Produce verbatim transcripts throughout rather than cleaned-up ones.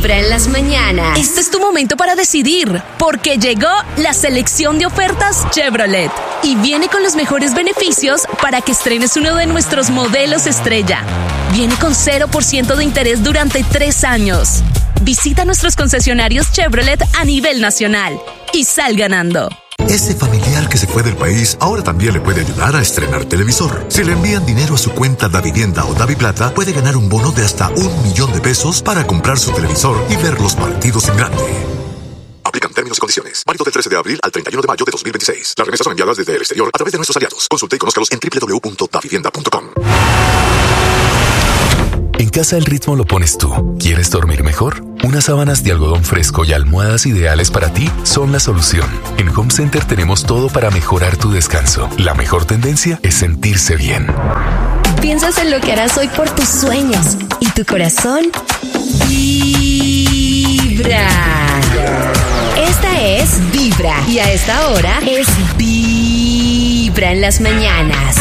Vibra en las mañanas. Este es tu momento para decidir, porque llegó la selección de ofertas Chevrolet y viene con los mejores beneficios para que estrenes uno de nuestros modelos estrella. Viene con cero por ciento de interés durante tres años. Visita nuestros concesionarios Chevrolet a nivel nacional y sal ganando. Ese familiar que se fue del país ahora también le puede ayudar a estrenar televisor. Si le envían dinero a su cuenta Davivienda o Daviplata, puede ganar un bono de hasta un millón de pesos para comprar su televisor y ver los partidos en grande. Aplican términos y condiciones. Válido del trece de abril al treinta y uno de mayo de dos mil veintiséis. Las remesas son enviadas desde el exterior a través de nuestros aliados. Consulte y conózcalos en doble u doble u doble u punto davivienda punto com. En casa el ritmo lo pones tú. ¿Quieres dormir mejor? Unas sábanas de algodón fresco y almohadas ideales para ti son la solución. En Home Center tenemos todo para mejorar tu descanso. La mejor tendencia es sentirse bien. Piensas en lo que harás hoy por tus sueños y tu corazón vibra. Esta es Vibra y a esta hora es Vibra en las mañanas.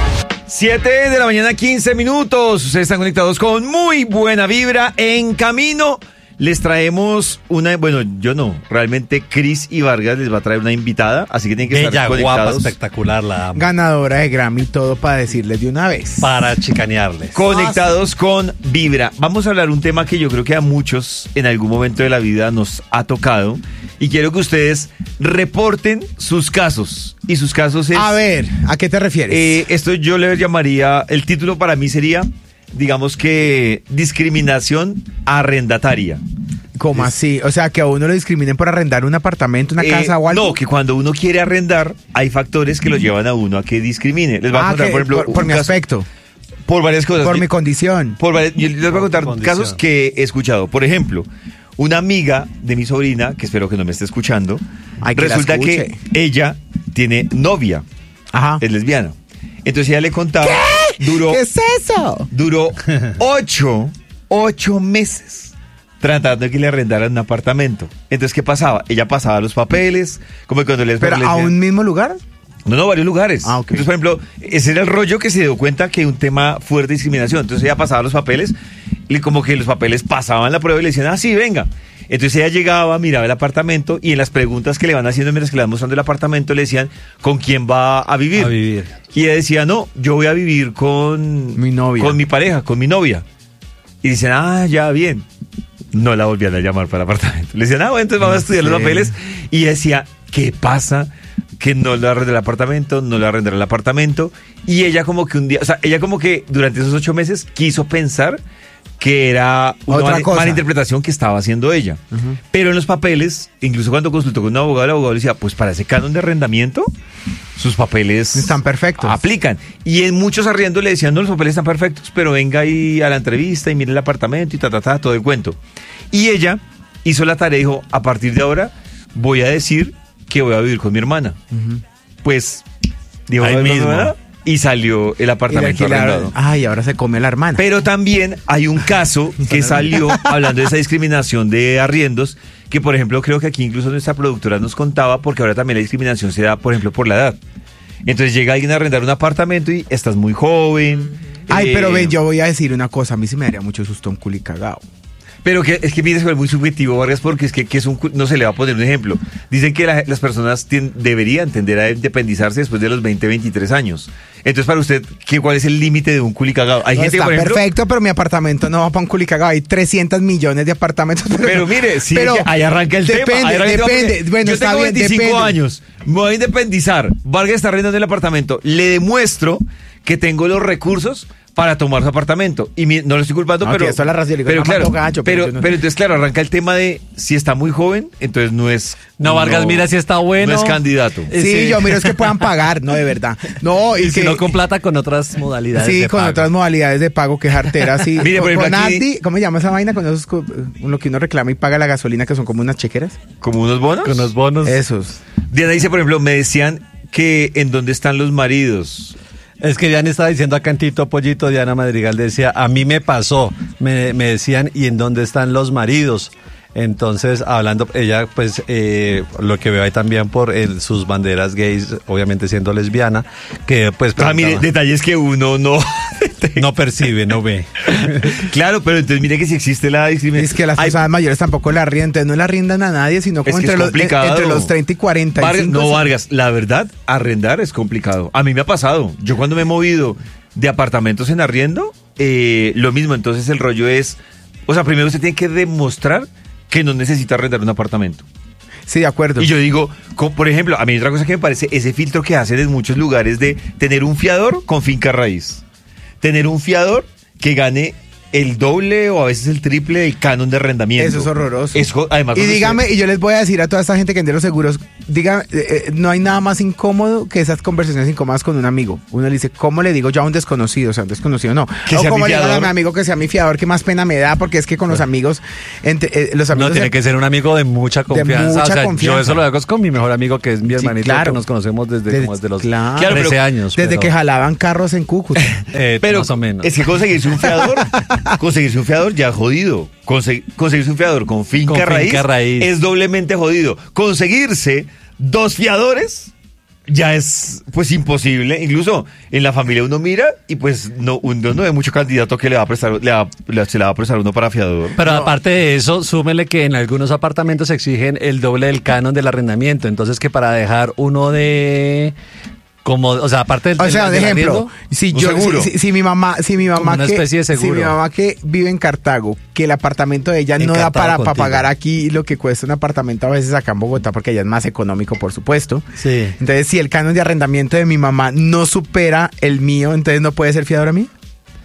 siete de la mañana, quince minutos. Ustedes están conectados con muy buena vibra. En camino les traemos una, bueno, yo no, realmente Cris y Vargas les va a traer una invitada, así que tienen que Bella, estar conectados. guapa, espectacular, la amo. Ganadora de Grammy, todo para decirles de una vez. Para chicanearles. Conectados con Vibra. Vamos a hablar un tema que yo creo que a muchos en algún momento de la vida nos ha tocado y quiero que ustedes reporten sus casos. Y sus casos es... A ver, ¿a qué te refieres? Eh, esto yo le llamaría, el título para mí sería, digamos que, discriminación arrendataria. ¿Cómo es, así? O sea, que a uno lo discriminen por arrendar un apartamento, una eh, casa o algo. No, que cuando uno quiere arrendar, hay factores que lo llevan a uno a que discrimine. Les voy a ah, contar, que, por ejemplo, por, por mi caso, aspecto. Por varias cosas. Por yo, mi condición. Por varias, yo les voy a contar Condición. casos que he escuchado. Por ejemplo, una amiga de mi sobrina, que espero que no me esté escuchando, Ay, que resulta la que ella tiene novia. Ajá. Es lesbiana. Entonces ella le contaba. ¿Qué? Duró, ¿Qué es eso? Duró ocho, ocho meses tratando de que le arrendaran un apartamento. Entonces, ¿qué pasaba? Ella pasaba los papeles, como cuando les... ¿Pero les- a un mismo lugar? No, no, varios lugares. Ah, ok. Entonces, por ejemplo, ese era el rollo que se dio cuenta que un tema fuerte de discriminación. Entonces ella pasaba los papeles y como que los papeles pasaban la prueba y le decían, ah, sí, venga. Entonces ella llegaba, miraba el apartamento y en las preguntas que le van haciendo mientras que le van mostrando el apartamento le decían con quién va a vivir. A vivir. Y ella decía, no, yo voy a vivir con Mi novia. Con mi pareja, con mi novia. Y dicen, ah, ya, bien. No la volvían a llamar para el apartamento. Le decían, ah, bueno, entonces vamos No a estudiar sé. los papeles. Y ella decía, ¿qué pasa? Que no le arrendé el apartamento, no le arrendé el apartamento. Y ella como que un día, o sea, ella como que durante esos ocho meses quiso pensar que era una Otra mala, cosa. mala interpretación que estaba haciendo ella. Uh-huh. Pero en los papeles, incluso cuando consultó con un abogado, el abogado le decía, pues para ese canon de arrendamiento, sus papeles Están perfectos. aplican. Y en muchos arriendos le decían, no, los papeles están perfectos, pero venga ahí a la entrevista y mire el apartamento y ta, ta, ta, todo el cuento. Y ella hizo la tarea y dijo, a partir de ahora voy a decir que voy a vivir con mi hermana. Uh-huh. Pues, dijo, Ahí "Voy con mi mismo". hermana", y salió el Y le apartamento alquilaron- arrendado. Ay, ahora se come la hermana. Pero también hay un caso que salió hablando de esa discriminación de arriendos, que por ejemplo creo que aquí incluso nuestra productora nos contaba, porque ahora también la discriminación se da, por ejemplo, por la edad. Entonces llega alguien a arrendar un apartamento y estás muy joven. Ay, eh, pero ven, yo voy a decir una cosa. A mí sí me daría mucho susto un culicagao. Pero que, es que mire, es muy subjetivo, Vargas, porque es que, que es un, cu- no se le va a poner un ejemplo. Dicen que la- las personas tien- deberían tender a independizarse después de los veinte, veintitrés años. Entonces, para usted, ¿qué, ¿cuál es el límite de un culicagado? Hay No, gente que, está por ejemplo, perfecto, pero mi apartamento no va para un culicagao. Hay trescientos millones de apartamentos. Pero, Pero mire, sí, pero que ahí arranca el depende, tema. Ahí arranca el tema, Depende, porque bueno, yo está tengo bien, veinticinco depende. años, me voy a independizar. Vargas está arrendando el apartamento. Le demuestro que tengo los recursos para tomar su apartamento. Y mi- no lo estoy culpando, No, pero... que eso es la razón, yo digo, pero no, claro, mato gallo, pero pero, yo no- pero entonces, claro, arranca el tema de si está muy joven, entonces no es... No, Vargas, mira si está bueno. No es candidato. Eh, Sí, sí. yo miro es que puedan pagar, no, de verdad. No, y, Y si que, no con plata, con otras modalidades sí, de con pago. otras modalidades de pago que es artera, sí. Mire, por con, ejemplo, con aquí- Andy, ¿cómo se llama esa vaina? Con esos, co- lo que uno reclama y paga la gasolina, que son como unas chequeras. ¿Como unos bonos? Con los bonos. Esos. Diana dice, por ejemplo, me decían que en dónde están los maridos. Es que Diana estaba diciendo acá en Tito Pollito, Diana Madrigal decía, a mí me pasó, me, me decían, ¿y en dónde están los maridos? Entonces, hablando, ella, pues, eh, lo que veo ahí también por el- sus banderas gays, obviamente siendo lesbiana, que pues... Ah, mire, preguntaba- detalles que uno no... No percibe, no ve. Claro, pero entonces mire que si existe la discriminación. Es que las Hay- personas mayores tampoco la riendan, no la riendan a nadie, sino como Es que entre, es los, complicado. entre los treinta y cuarenta y Vargas, cinco. no, sí. Vargas, la verdad, arrendar es complicado. A mí me ha pasado. Yo cuando me he movido de apartamentos en arriendo, eh, lo mismo. Entonces el rollo es, o sea, primero usted tiene que demostrar que no necesita arrendar un apartamento. Sí, de acuerdo. Y yo digo, co- por ejemplo, a mí otra cosa que me parece, ese filtro que hacen en muchos lugares de tener un fiador con finca raíz. Tener un fiador que gane el doble o a veces el triple del canon de arrendamiento. Eso es horroroso. Es jo- además, Y cuando dígame, usted- y yo les voy a decir a toda esta gente que vende los seguros, dígame, eh, eh, no hay nada más incómodo que esas conversaciones incómodas con un amigo. Uno le dice, ¿cómo le digo yo a un desconocido? O sea, un desconocido no. Que o sea ¿cómo mi le digo a fiador. mi amigo que sea mi fiador? Qué más pena me da, porque es que con los amigos, entre, eh, los amigos... No, tiene se- que ser un amigo de mucha confianza. mucha o sea, confianza. yo eso lo hago es con mi mejor amigo, que es mi Sí, hermanito, claro. que nos conocemos desde, Desde- como desde los claro. Claro, trece pero años. Desde pero- que jalaban carros en Cúcuta. eh, Pero más o menos. es que conseguirse un fiador, conseguirse un fiador ya jodido. Conse- conseguirse un fiador con finca, Con raíz, finca raíz. es doblemente jodido. Conseguirse dos fiadores ya es pues imposible. Incluso en la familia uno mira y pues no, uno no ve mucho candidato que le va a prestar, le va- le- se le va a prestar uno para fiador. Pero aparte de eso, súmele que en algunos apartamentos exigen el doble del canon del arrendamiento. Entonces que para dejar uno de... Como, o sea, aparte del O sea, de del ejemplo, arriendo, si un yo, seguro. si, si- si mi mamá, si mi mamá una que, especie de si seguro. mi mamá que vive en Cartago, que el apartamento de ella En no da Cartago para, para contigo. pagar aquí lo que cuesta un apartamento a veces acá en Bogotá, porque allá es más económico, por supuesto. Sí. Entonces, si el canon de arrendamiento de mi mamá no supera el mío, entonces no puede ser fiador a mí.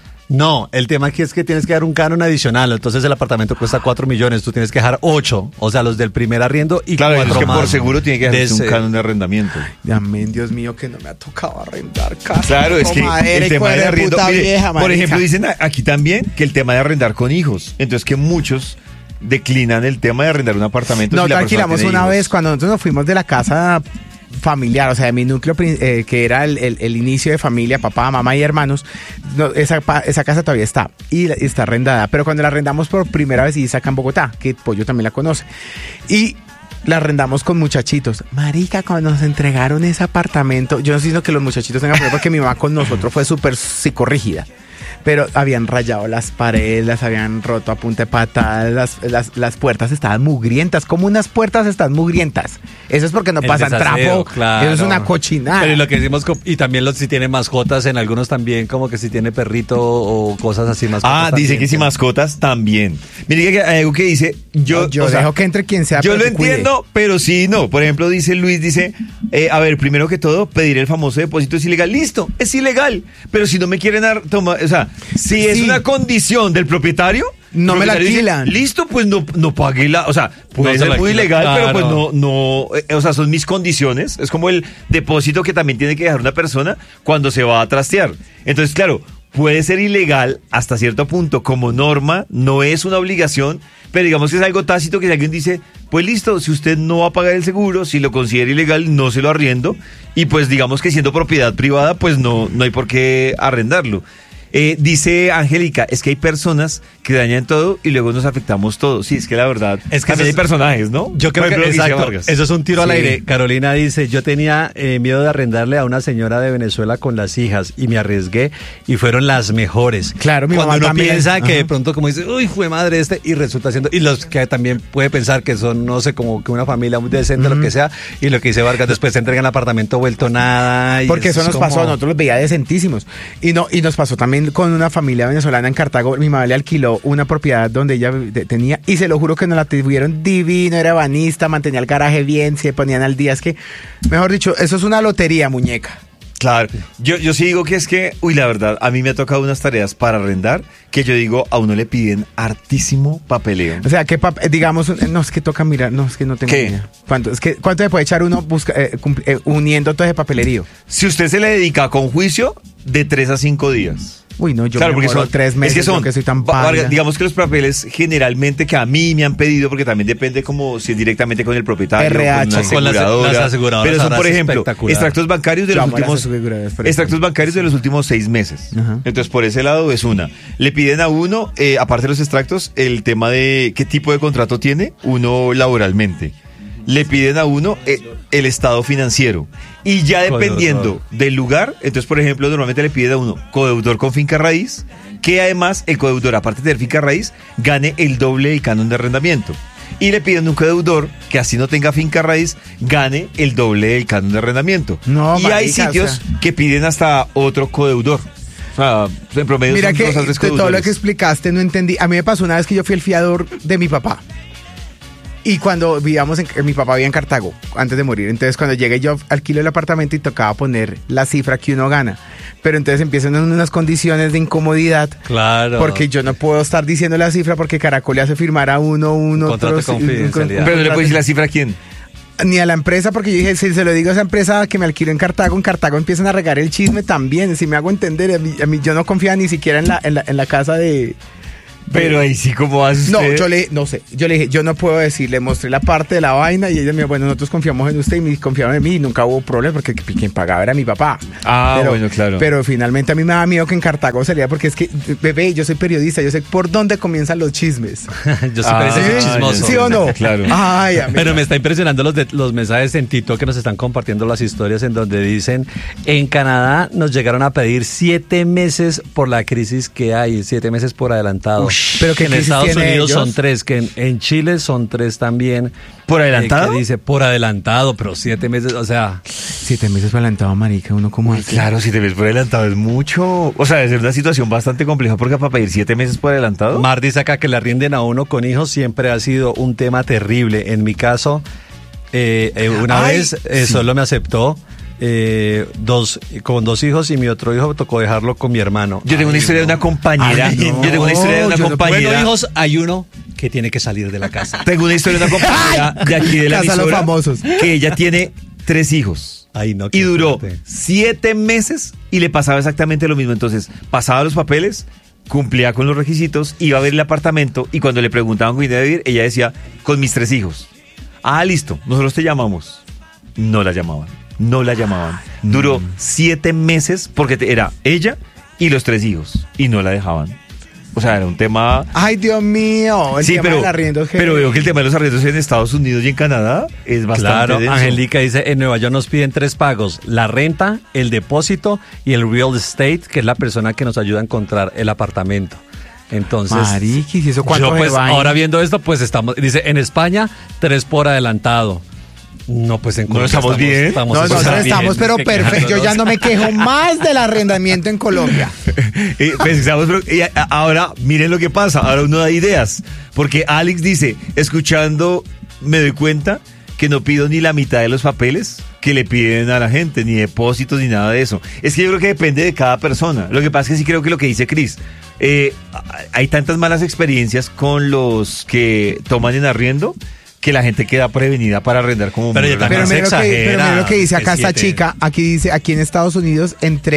No, el tema aquí es que tienes que dar un canon adicional. Entonces el apartamento cuesta cuatro millones, tú tienes que dejar ocho. O sea, los del primer arriendo y Claro, cuatro es que más. por seguro tiene que de hacerse un ese- canon de arrendamiento. Amén, Dios mío, que no me ha tocado arrendar casa. Claro, es que Comadera, el tema hijo de arriendo, puta mire, vieja, por marica. ejemplo, dicen a- aquí también que el tema de arrendar con hijos. Entonces que muchos declinan el tema de arrendar un apartamento. No, si la te persona alquilamos tiene una hijos. vez cuando nosotros nos fuimos de la casa familiar, o sea, de mi núcleo, prin- eh, que era el, el- el inicio de familia, papá, mamá y hermanos, no, esa, pa- esa casa todavía está y la- está arrendada, pero cuando la arrendamos por primera vez y es acá en Bogotá, que Pollo también la conoce, y la arrendamos con muchachitos. Marica, cuando nos entregaron ese apartamento, yo no sé si que los muchachitos tengan problema porque mi mamá con nosotros fue súper psicorrígida. Pero habían rayado las paredes, las habían roto a punta de patadas, las, las, las puertas estaban mugrientas. Como unas puertas están mugrientas. Eso es porque no El pasan desaseo, trapo. claro. Eso es una cochinada. Pero y lo que decimos, co- y también los si tiene mascotas, en algunos también, como que si tiene perrito o cosas así más. Ah, dice que si mascotas también. Mire que hay algo que dice, yo, No, yo o sea, dejo que entre quien sea. yo pero lo que cuide. entiendo, pero sí, no. Por ejemplo, dice Luis, dice, eh, a ver, primero que todo, pedir el famoso depósito es ilegal. Listo, es ilegal. Pero si no me quieren dar, toma, o sea, si es Sí. una condición del propietario, No el me la propietario dice, alquilan. Listo, pues no, no pague la, o sea, puede No se ser la muy alquilan, ilegal, pero pues claro. no, no, eh, o sea, son mis condiciones. Es como el depósito que también tiene que dejar una persona cuando se va a trastear. Entonces, claro, puede ser ilegal hasta cierto punto como norma, no es una obligación, pero digamos que es algo tácito que si alguien dice, pues listo, si usted no va a pagar el seguro, si lo considera ilegal, no se lo arriendo, y pues digamos que siendo propiedad privada, pues no, no hay por qué arrendarlo. Eh, dice Angélica, es que hay personas que dañan todo y luego nos afectamos todos. Sí, es que la verdad, Es que también hay eso es- personajes, ¿no? Yo creo Por ejemplo, que, lo dice exacto, Vargas. eso es un tiro al Sí. aire. Carolina dice, yo tenía eh, miedo de arrendarle a una señora de Venezuela con las hijas y me arriesgué y fueron las mejores. Claro, mi Cuando mamá uno también. piensa que de Ajá. pronto como dice, uy, fue madre este, y resulta siendo, y los que también puede pensar que son, no sé, como que una familia muy decente, lo que sea, y lo que dice Vargas, después se entregan el apartamento vuelto nada. Y Porque eso es nos como- pasó, nosotros los veía decentísimos. Y no, y nos pasó también con una familia venezolana en Cartago. Mi mamá le alquiló una propiedad donde ella de- tenía, y se lo juro que nos la tuvieron divino, era banista, mantenía el garaje bien, se ponían al día. Es que, mejor dicho, eso es una lotería, muñeca. Claro, yo, yo sí digo que es que, uy, la verdad, a mí me ha tocado unas tareas para arrendar que yo digo, a uno le piden hartísimo papeleo. O sea, que pap- eh, digamos, eh, no, es que toca mirar, no, es que no tengo ¿Qué? idea. ¿Cuánto, es que, ¿cuánto le puede echar uno busca, eh, cumpl- eh, uniendo todo ese papelerío? Si usted se le dedica con juicio, de tres a cinco días. Uy, no, yo claro, me porque demoro son tres meses, es que son, que soy tan va- paila. digamos que los papeles generalmente que a mí me han pedido, porque también depende como si es directamente con el propietario, R H. con una Con las- aseguradora, las aseguradoras pero son, ahora por es ejemplo, espectacular. extractos bancarios de Yo los amo las últimos aseguradoras, por extractos ejemplo. bancarios de los últimos seis meses. Ajá. Entonces, por ese lado es una. Le piden a uno, eh, aparte de los extractos, el tema de qué tipo de contrato tiene uno laboralmente. le piden a uno el, el estado financiero. Y ya dependiendo del lugar, entonces, por ejemplo, normalmente le piden a uno codeudor con finca raíz, que además el codeudor, aparte de tener finca raíz, gane el doble del canon de arrendamiento. Y le piden a un codeudor que así no tenga finca raíz, gane el doble del canon de arrendamiento. No, y marica, hay sitios o sea, que piden hasta otro codeudor. O sea, en promedio mira son que dos a tres de todo lo codeudores. que explicaste no entendí. A mí me pasó una vez que yo fui el fiador de mi papá. Y cuando vivíamos en, mi papá vivía en Cartago antes de morir, entonces cuando llegué yo alquilo el apartamento y tocaba poner la cifra que uno gana, pero entonces empiezan en unas condiciones de incomodidad, Claro. porque yo no puedo estar diciendo la cifra porque Caracol le hace firmar a uno, uno, Un contrato otro, de confidencialidad. Pero no le puedes decir la cifra a quién. ni a la empresa, porque yo dije, si se lo digo a esa empresa que me alquiló en Cartago, en Cartago empiezan a regar el chisme también, si me hago entender, a mí, a mí yo no confiaba ni siquiera en la, en la, en la casa de... Pero ahí sí, ¿cómo hace No, usted? yo le, no sé, yo le dije, yo no puedo decir, le mostré la parte de la vaina y ella me dijo, bueno, nosotros confiamos en usted y me confiaron en mí y nunca hubo problema porque quien pagaba era mi papá. Ah, pero, bueno, claro. Pero finalmente a mí me da miedo que en Cartago saliera porque es que, bebé, yo soy periodista, yo sé por dónde comienzan los chismes. Yo sí Ah, parece ¿sí? chismoso. ¿Sí o no? Claro. Ay, amiga. Pero me está impresionando los, de- los mensajes en TikTok que nos están compartiendo las historias en donde dicen, en Canadá nos llegaron a pedir siete meses por la crisis que hay, siete meses por adelantado. Ush, pero ¿qué en crisis Estados tiene Unidos ellos? son tres, que en, en Chile son tres también. ¿Por Eh, adelantado? que dice por adelantado, pero siete meses, o sea, Siete meses adelantado, marica, uno como Uy, claro, si te ves por adelantado es mucho. O sea, debe ser una situación bastante compleja porque para pedir siete meses por adelantado. Mar dice acá que le arrienden a uno con hijos siempre ha sido un tema terrible. En mi caso, eh, eh, una Ay, vez eh, sí. solo me aceptó eh, dos con dos hijos y mi otro hijo tocó dejarlo con mi hermano. Yo tengo una Ay, historia de no. una compañera. Ay, no, yo tengo una historia de una yo no- compañera. Bueno, hijos, hay uno que tiene que salir de la casa. Tengo una historia de una compañera de aquí de la Casa de los emisora famosos. que ella tiene tres hijos. Ay, no, qué Y duró fuerte. siete meses y le pasaba exactamente lo mismo. Entonces, pasaba los papeles, cumplía con los requisitos, iba a ver el apartamento y cuando le preguntaban con idea de vivir, ella decía, con mis tres hijos. Ah, listo, nosotros te llamamos. No la llamaban, no la llamaban. Duró siete meses porque te- era ella y los tres hijos y no la dejaban. O sea, era un tema... Ay, Dios mío, el Sí, tema pero, del arriendo es que- pero veo que el tema de los arriendos en Estados Unidos y en Canadá es bastante Claro, denso. Angélica dice, en Nueva York nos piden tres pagos, la renta, el depósito y el real estate, que es la persona que nos ayuda a encontrar el apartamento. Entonces, Mariquis, ¿y eso cuánto yo se pues va ahí? ahora viendo esto, pues estamos, dice, en España, tres por adelantado. No, pues en No, Colombia estamos bien. No, estamos nosotros bien, estamos, pero que perfecto. Yo ya no me quejo más del arrendamiento en Colombia. Eh, pues, estamos- y a- ahora, miren lo que pasa. Ahora uno da ideas. Porque Alex dice, escuchando, me doy cuenta que no pido ni la mitad de los papeles que le piden a la gente, ni depósitos, ni nada de eso. Es que yo creo que depende de cada persona. Lo que pasa es que sí creo que lo que dice Cris, eh, hay tantas malas experiencias con los que toman en arriendo que la gente queda prevenida para arrendar como Pero muy yo también relajado. Pero se mira, lo que, pero exagera, mira lo que dice acá que esta siete. chica. Aquí dice, aquí en Estados Unidos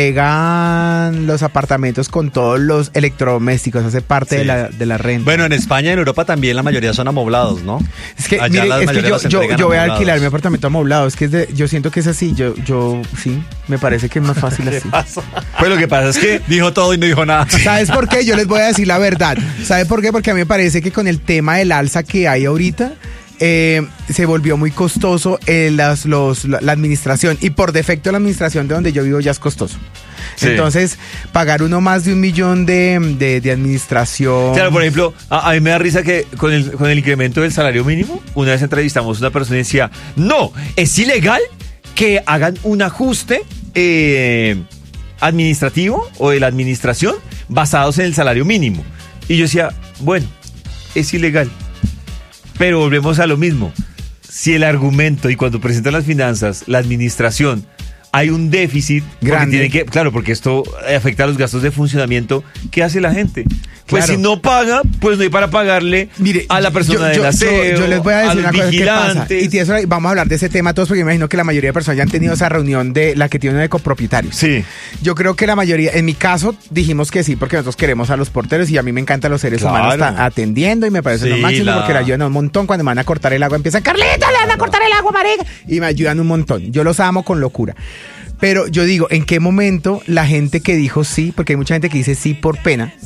entregan los apartamentos con todos los electrodomésticos. Hace parte Sí. de, la, de la renta. Bueno, en España y en Europa también la mayoría son amoblados, ¿no? es que, Allá mire, la es que mayoría yo, los yo, entregan yo voy a amoblados. alquilar mi apartamento amoblado. Es que es de, yo siento que es así. Yo, yo, sí, me parece que es más fácil así. Pues lo que pasa es que Dijo todo y no dijo nada. ¿Sabes por qué? Yo les voy a decir la verdad. ¿Sabes por qué? Porque a mí me parece que con el tema del alza que hay ahorita, eh, se volvió muy costoso eh, las, los, la, la administración. Y por defecto la administración de donde yo vivo ya es costoso. Sí. Entonces, pagar uno más de un millón de, de, de administración... Claro, por ejemplo, a, a mí me da risa que con el, con el incremento del salario mínimo, una vez entrevistamos a una persona y decía, no, es ilegal que hagan un ajuste eh, administrativo o de la administración basados en el salario mínimo. Y yo decía, bueno, es ilegal, pero volvemos a lo mismo. Si el argumento y cuando presentan las finanzas, la administración, hay un déficit, porque Grande. tienen que, claro, porque esto afecta a los gastos de funcionamiento, ¿qué hace la gente? Pues Claro. si no paga, pues no hay para pagarle Mire, a la persona yo, del yo- aseo, yo- yo les voy a decir los una cosa que pasa. vigilantes. Y eso, vamos a hablar de ese tema todos porque me imagino que la mayoría de personas ya han tenido esa reunión de la que tiene de copropietarios. Sí. Yo creo que la mayoría, en mi caso, dijimos que sí, porque nosotros queremos a los porteros y a mí me encantan los seres Claro. humanos ta- atendiendo y me parece lo Sí, máximo la- porque le ayudan un montón. Cuando me van a cortar el agua, empiezan, Carlita, le van a cortar el agua, marica. Y me ayudan un montón. Yo los amo con locura. Pero yo digo, ¿en qué momento la gente que dijo sí, porque hay mucha gente que dice sí por pena,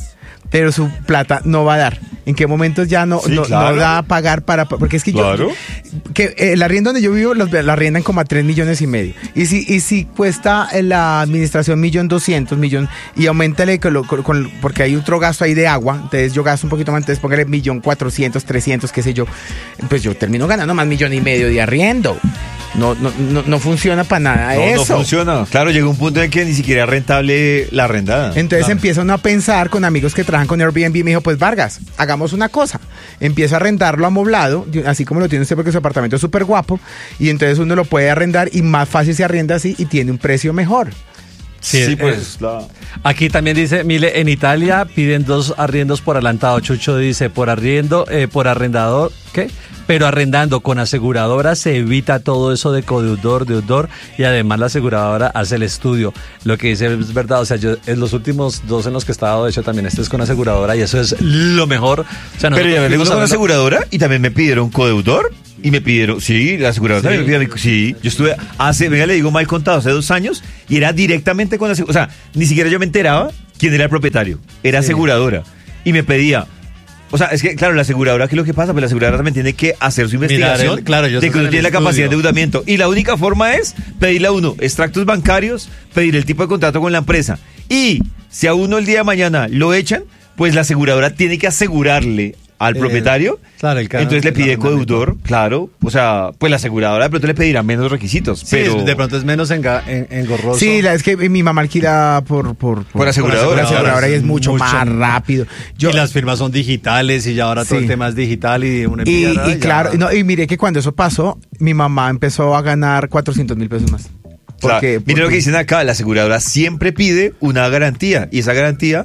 pero su plata no va a dar. ¿En qué momentos ya no, Sí, no, claro. no da a pagar para...? Porque es que Claro. yo... que eh, el arriendo donde yo vivo, los, la arriendan como a tres millones y medio. Y si, y si cuesta eh, la administración millón doscientos, millón, y aumentale con, lo- con- con- porque hay otro gasto ahí de agua, entonces yo gasto un poquito más, entonces póngale millón cuatrocientos, trescientos, qué sé yo, pues yo termino ganando más millón y medio de arriendo. No, no, no, no funciona para nada No, eso. no funciona. Claro, llegó un punto en que ni siquiera es rentable la arrendada. Entonces Claro. empieza uno a pensar con amigos que trabajan con Airbnb y me dijo, pues Vargas, hagamos una cosa. Empiezo a arrendarlo amoblado, así como lo tiene usted porque su apartamento es súper guapo, y entonces uno lo puede arrendar y más fácil se arrienda así y tiene un precio mejor. Sí, Sí, pues. la- Aquí también dice, mire, en Italia piden dos arriendos por adelantado. Chucho dice, por arriendo, eh, por arrendador, ¿qué? Pero arrendando con aseguradora se evita todo eso de codeudor, deudor, y además la aseguradora hace el estudio. Lo que dice es verdad, o sea, yo en los últimos dos en los que he estado, de hecho también este es con aseguradora y eso es lo mejor. O sea, Pero ya me nosotros vengo fuimos con la hablando- aseguradora y también me pidieron codeudor. Y me pidieron, sí, la aseguradora Sí. también me pidió, sí, yo estuve hace, venga, le digo mal contado, hace dos años y era directamente con la aseguradora, o sea, ni siquiera yo me enteraba quién era el propietario, era Sí. aseguradora y me pedía, o sea, es que claro, la aseguradora, ¿qué es lo que pasa? Pues la aseguradora también tiene que hacer su Mirar investigación el- claro, ellos de que hacen uno el tiene la capacidad de estudio. endeudamiento y la única forma es pedirle a uno extractos bancarios, pedir el tipo de contrato con la empresa y si a uno el día de mañana lo echan, pues la aseguradora tiene que asegurarle al Eh, propietario. claro, el ca- Entonces le el pide arrendamiento. codeudor, claro. O sea, pues la aseguradora de pronto le pedirá menos requisitos. Sí, pero de pronto es menos enga- en- engorroso. Sí, la, es que mi mamá alquila por, por, Por aseguradora, por aseguradora claro. y es mucho, Mucho más más. rápido. Yo, y las firmas son digitales y ya ahora todo Sí. el tema es digital y una y, empieza, y ya- claro, no, y mire que cuando eso pasó, mi mamá empezó a ganar cuatrocientos mil pesos más. Claro, Porque, miren lo porque- que dicen acá, la aseguradora siempre pide una garantía y esa garantía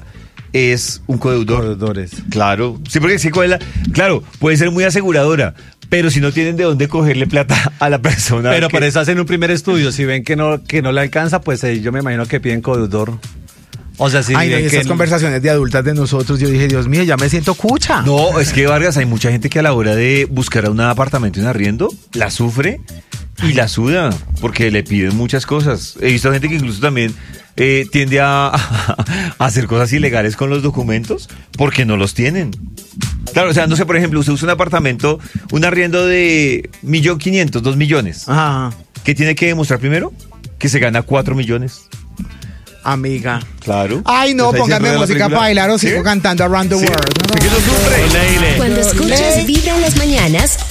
es un codeudor. Deudores. Claro, sí, porque sí, ¿cuál es la- claro, puede ser muy aseguradora, pero si no tienen de dónde cogerle plata a la persona. Pero que- por eso hacen un primer estudio. Si ven que no, que no le alcanza, pues eh, yo me imagino que piden codeudor. O sea, si Ay, no, y ven que esas conversaciones de adultas de nosotros, yo dije, Dios mío, ya me siento cucha. No, es que Vargas, hay mucha gente que a la hora de buscar un apartamento en arriendo, la sufre y la suda, porque le piden muchas cosas. He visto gente que incluso también eh, tiende a, a hacer cosas ilegales con los documentos porque no los tienen. Claro, o sea, no sé, por ejemplo, usted usa un apartamento, un arriendo de millón quinientos, dos millones. Ajá, ¿Qué tiene que demostrar primero? Que se gana cuatro millones. amiga. Claro. Ay, no, Pues ahí se póngame enreda la música película. para bailar o ¿Sí? sigo cantando Around the Sí. World. ¿Usted que no sufre? Cuando escuches Vibra en las mañanas,